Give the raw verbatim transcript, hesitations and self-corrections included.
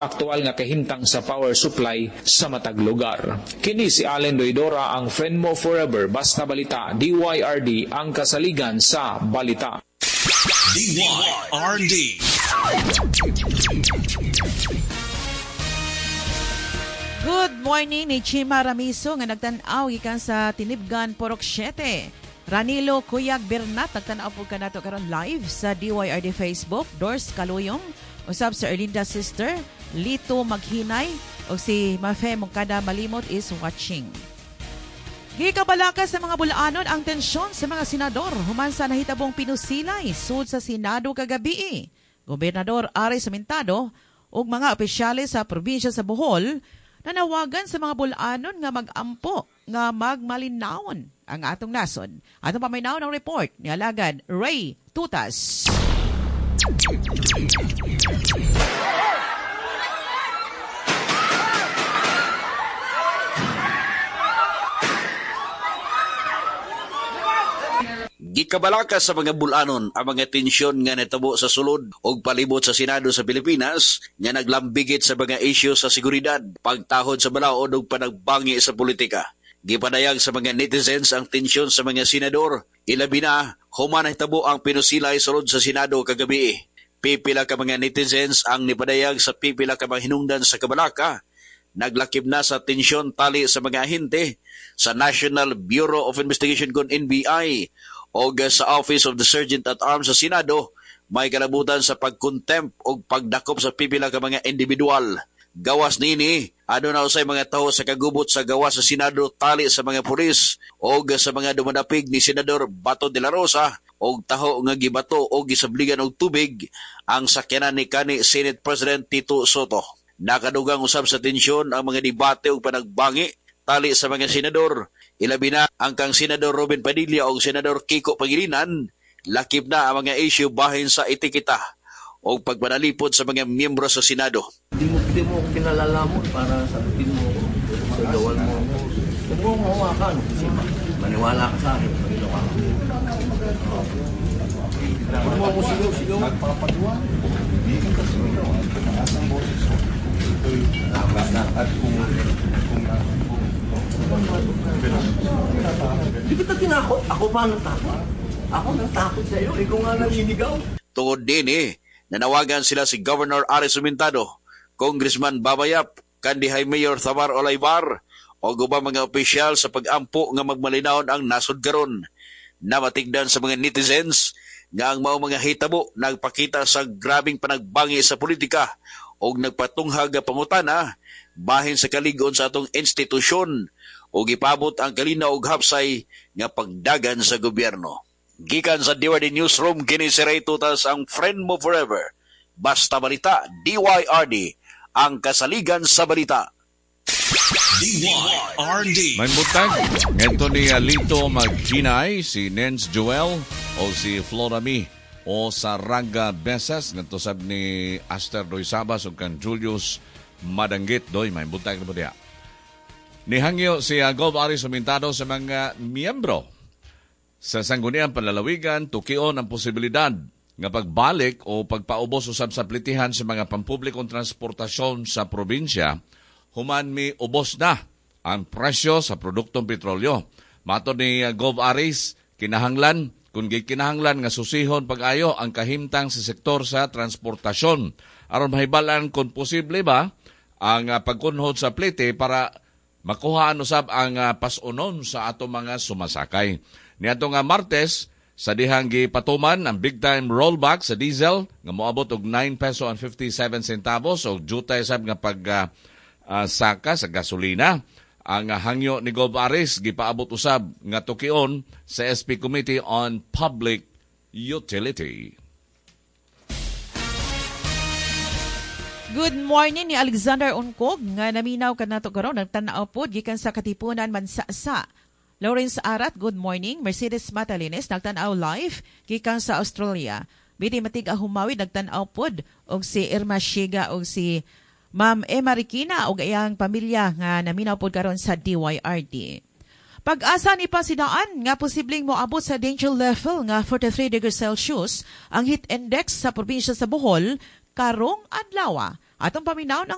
aktual nga kahimtang sa power supply sa matag lugar. Kini si Allen Doidora, ang friend mo forever. Basta Balita, D Y R D, ang kasaligan sa balita. D Y R D. Good morning ni Chima Ramiso nga nagtan-aw gikan sa Tinibgan Porok siete. Ranilo Kuyag Bernat nagtan-aw po kanato karon live sa D Y R D Facebook. Dors Kaluyong, usab sa Erlinda Sister, Lito Maghinay, o si Mafe Mongkada Malimot is watching. Gikabalaka sa mga Bulanon ang tensyon sa mga senador human sa nahitabong pinusilay sud sa Senado kagabi. Gobernador Ari Samentado ug mga opisyales sa probinsya sa Bohol nanawagan sa mga Bulanon nga mag-ampo nga magmalinawon ang atong nasod. Atong paminaw ng report ni Alagad Ray Tutas. Gikabalaka sa mga Bulanon ang mga tensyon nga natabo sa sulod og palibot sa Senado sa Pilipinas nga naglambigit sa mga isyu sa seguridad, pagtahod sa balaod ug panagbangi sa politika. Gipadayag sa mga netizens ang tensyon sa mga senador, ilabi na human nahitabo ang pinusilay sulod sa Senado kagabi. Pipila ka mga netizens ang nipadayag sa pipila ka mga hinungdan sa kabalaka. Naglakip na sa tensyon tali sa mga ahente sa National Bureau of Investigation kon N B I o sa Office of the Sergeant at Arms sa Senado, may kalabutan sa pagkontempt o pagdakop sa pipila ka mga individual. Gawas nini, ano na usay mga taho sa kagubot sa gawas sa Senado tali sa mga pulis o sa mga dumadapig ni Senador Bato de la Rosa o taho nga gibato o gisabligan og tubig ang sakyanan ni kani Senate President Tito Soto. Nakadugang usab sa tensyon ang mga debate o panagbangi tali sa mga senador. Ilabi na ang kang Senador Robin Padilla o Senador Kiko Pangilinan, lakip na ang mga issue bahin sa etiketa o pagpanalipod sa mga miyembro sa Senado. Hindi mo, hindi mo kinalala mo para sabihin mo sa gawal mo. Huwag mo mawakan. Maniwala ka sa akin. Maniwala ka. Huwag mo mo sigaw-sigaw. Magpapagawa. Hindi ka sigaw. Pagkakaas ng boses mo. Lakas na. At kung Di kita tinakot. Ako pa nang takot. Ako nang takot sa iyo. Ikaw nga naninigaw. Tungod din eh, nanawagan sila si Governor Ari Sumentado, Congressman Babayap, Kandihay Mayor Thamar Olaybar, o guba mga opisyal sa pag-ampo nga magmalinawon ang nasod karon. Na matigdan sa mga netizens nga ang mao mga hitabo nagpakita sa grabing panagbangi sa politika o nagpatunghag pangutana bahin sa kaligon sa atong institusyon o gipabot ang kalinaw og hapsay nga pagdagan sa gobyerno. Gikan sa D Y R D Newsroom, kini si Ray Tutas, ang friend mo forever. Basta Balita, D Y R D, ang kasaligan sa balita. D Y R D. May butag, ngento ni Lito Maghinay, si Nens Joel o si Florami o sa Raga Besas, ngento sab ni Aster Doy Sabas o kan Julius Madanggit Doy, may butag na po diya. Nihangyo si uh, Gov. Ari Sumentado sa mga miyembro sa sangguniang panlalawigan, tukion ang posibilidad nga pagbalik o pagpaubos usab sa plitihan sa mga pampublikong transportasyon sa probinsya, human mi ubos na ang presyo sa produktong petrolyo. Mato ni uh, Gov. Aris, kinahanglan, kung kinahanglan nga susihon pag-ayo ang kahimtang sa sektor sa transportasyon. Aron mahibalan kung posible ba ang uh, pagkunhod sa plite para makuhaan usab ang uh, pasunon sa ato mga sumasakay. Niadto nga Martes, sa dihang gipatuman ang big time rollback sa diesel nga moabot og nine peso and fifty-seven centavos o jutay sab nga pag uh, uh, saka sa gasolina. Ang uh, hangyo ni Gov. Aris gipaabot usab nga tukion sa S P Committee on Public Utility. Good morning ni Alexander Unkog nga naminaw kanato karon nagtan-aw pod gikan sa Katipunan Mansasa. Lawrence Arat, good morning. Mercedes Matalines nagtan-aw live gikan sa Australia. Bidi matig ahumawid nagtan-aw pod og si Irma Shiga og si Ma'am Emma Rikina og iyang pamilya nga naminaw pod karon sa D Y R D. Pag-asa ni pasidaan nga posibleng moabot sa danger level nga forty-three degrees Celsius ang heat index sa probinsya sa Bohol karong adlaw. Atong paminaw ng